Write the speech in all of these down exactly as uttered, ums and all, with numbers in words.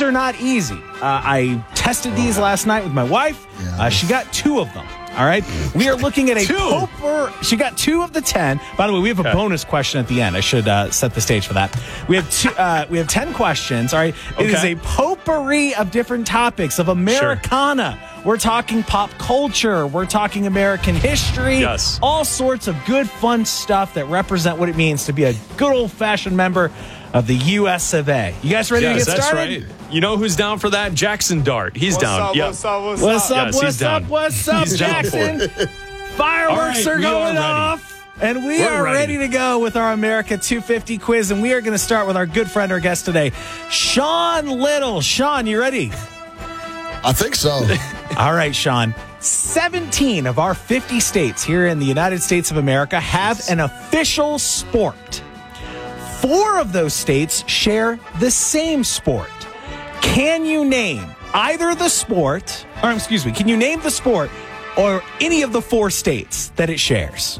These are not easy. Uh, I tested these last night with my wife. Uh, she got two of them. All right. We are looking at a two. poper. She got two of the ten. By the way, we have a okay. bonus question at the end. I should uh, set the stage for that. We have two. Uh, we have ten questions. All right. It okay. is a potpourri of different topics of Americana. Sure. We're talking pop culture. We're talking American history. Yes. All sorts of good, fun stuff that represent what it means to be a good old-fashioned member of the U S of A. You guys ready yes, to get started? That's right. You know who's down for that? Jackson Dart. He's what's down. Up, yep. What's up? What's, what's up? up? Yes, what's down. up? What's up, he's Jackson? Fireworks right, are going are off, and we We're are ready. ready to go with our America two fifty quiz. And we are going to start with our good friend, our guest today, Sean Little. Sean, you ready? I think so. All right, Sean. seventeen of our fifty states here in the United States of America have an official sport. Four of those states share the same sport. Can you name either the sport, or excuse me, can you name the sport or any of the four states that it shares?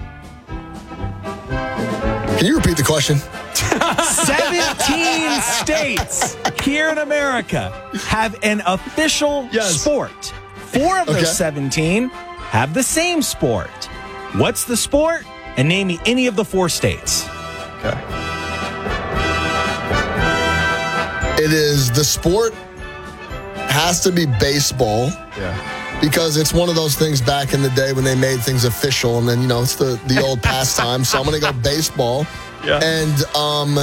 Can you repeat the question? seventeen states here in America have an official yes. sport. Four of those okay. seventeen have the same sport. What's the sport? And name me any of the four states. Okay. It is, the sport has to be baseball. Yeah. Because it's one of those things back in the day when they made things official, and then, you know, it's the, the old pastime. So I'm going to go baseball. Yeah. And um,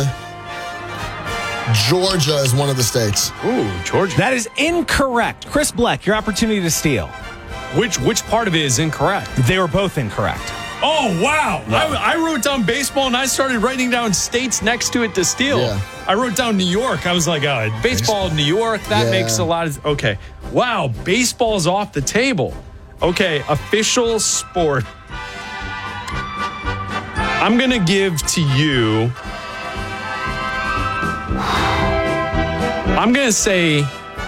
Georgia is one of the states. Ooh, Georgia. That is incorrect. Chris Bleck, your opportunity to steal. Which which part of it is incorrect? They were both incorrect. Oh, wow. Yeah. I, I wrote down baseball, and I started writing down states next to it to steal. Yeah. I wrote down New York. I was like, oh, baseball, New York, that yeah. makes a lot of... Okay. Wow, baseball's off the table. Okay, official sport. I'm going to give to you... I'm going to say...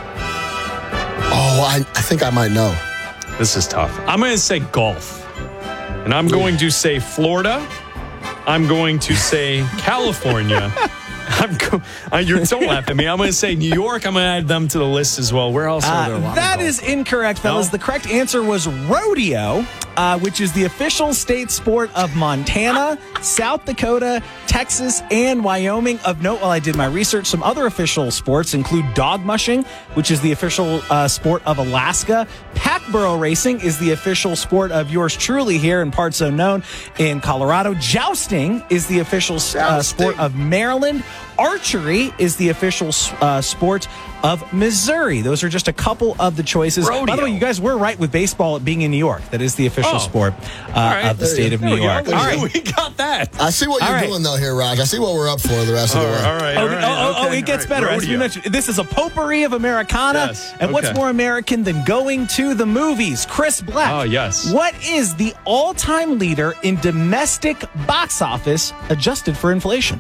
Oh, I, I think I might know. This is tough. I'm going to say golf. And I'm going to say Florida. I'm going to say California. I'm go- uh, you're, don't laugh at me. I'm going to say New York. I'm going to add them to the list as well. Where else are there a Uh, lot that of is incorrect, fellas. No? The correct answer was rodeo, uh, which is the official state sport of Montana, South Dakota, Texas, and Wyoming. Of note, while I did my research, some other official sports include dog mushing, which is the official uh, sport of Alaska. Packboro racing is the official sport of yours truly here in parts unknown in Colorado. Jousting is the official uh, sport of Maryland. Archery is the official uh, sport of Missouri. Those are just a couple of the choices. Rodeo. By the way, you guys were right with baseball being in New York. That is the official Oh. sport uh, right. of the state of There New we go. York. All All right. We got that. I see what All you're right. doing, though, here, Raj. I see what we're up for the rest of All the way. right, all right. Oh, all right. oh, oh, Okay, it gets all right. better. As we Rodeo. mentioned, this is a potpourri of Americana. Yes, And what's okay. more American than going to the movies? Chris Black. Oh, yes. What is the all-time leader in domestic box office adjusted for inflation?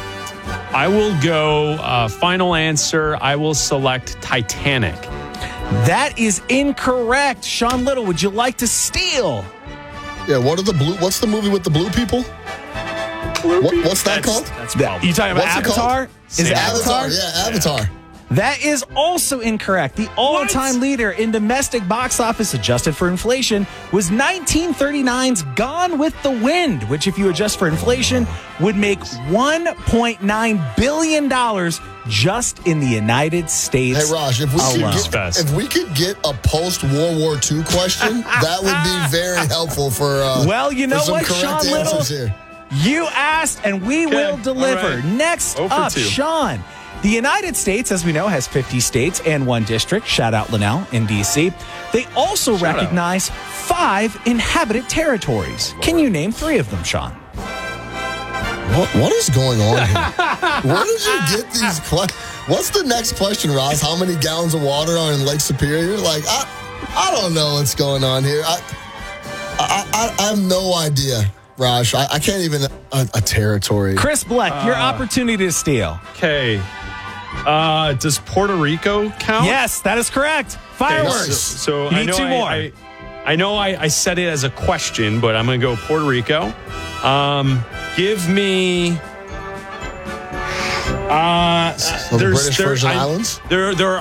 I will go, uh, final answer, I will select Titanic. That is incorrect. Sean Little, would you like to steal? Yeah, what are the blue? What's the movie with the blue people? What, what's that That's- called? That's That, probably- you talking about What's it called? Avatar? Is it Same. Avatar? Yeah, Avatar. That is also incorrect. The all-time What? leader in domestic box office adjusted for inflation was nineteen thirty-nine's Gone with the Wind, which if you adjust for inflation would make one point nine billion dollars just in the United States. Hey, Raj, if we, alone. could get, if we could get a post-World War Two question, that would be very helpful for, uh, Well, you know for some what, correct Sean Little? answers here. You asked, and we Okay, will deliver. all right. Next oh for up, two. Sean. The United States, as we know, has fifty states and one district. Shout out Linnell in D C. They also Shout recognize five inhabited territories. Can you name three of them, Sean? What, what is going on here? Where did you get these questions? What's the next question, Ross? How many gallons of water are in Lake Superior? Like, I, I don't know what's going on here. I, I, I, I have no idea, Raj. I, I can't even a, a territory. Chris Bleck, your Uh, opportunity to steal. Okay. Uh, does Puerto Rico count? Yes, that is correct. Okay, Fireworks. So, so You I need know two I, more. I, I know I, I said it as a question, but I'm going to go Puerto Rico. Um, give me. Uh, So the there's British there, Virgin I- Islands? There, there are